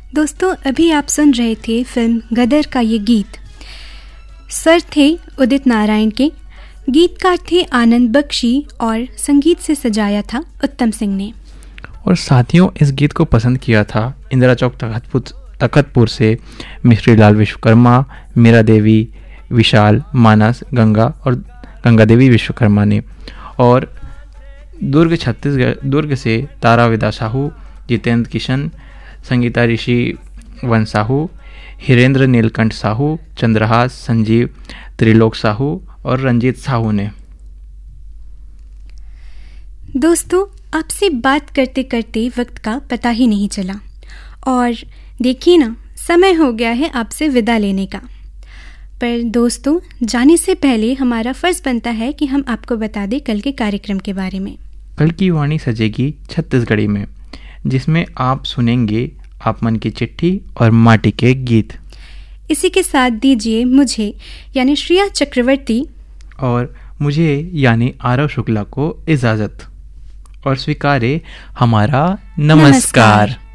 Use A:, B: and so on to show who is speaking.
A: दोस्तों, अभी आप सुन रहे थे फिल्म गदर का ये गीत। स्वर थे उदित नारायण के, गीतकार थे आनंद बख्शी और संगीत से सजाया था उत्तम सिंह ने।
B: और साथियों, इस गीत को पसंद किया था इंदिरा चौक तखतपुर से मिश्री लाल विश्वकर्मा, मीरा देवी, विशाल, मानस, गंगा और गंगा देवी विश्वकर्मा ने। और दुर्ग से तारा विदा साहू, जितेंद्र किशन, संगीता ऋषि वन साहू, हिरेंद्र नीलकंठ साहू, चंद्रहास, संजीव, त्रिलोक साहू और रंजीत साहू ने।
A: दोस्तों, आपसे बात करते करते वक्त का पता ही नहीं चला और देखिए ना, समय हो गया है आपसे विदा लेने का। पर दोस्तों, जाने से पहले हमारा फर्ज बनता है कि हम आपको बता दें कल के कार्यक्रम के बारे में।
B: कल की वाणी सजेगी छत्तीसगढ़ी में, जिसमें आप सुनेंगे आप मन की चिट्ठी और माटी के गीत।
A: इसी के साथ दीजिए मुझे यानी श्रेया चक्रवर्ती
B: और मुझे यानी आरव शुक्ला को इजाज़त और स्वीकारे हमारा नमस्कार।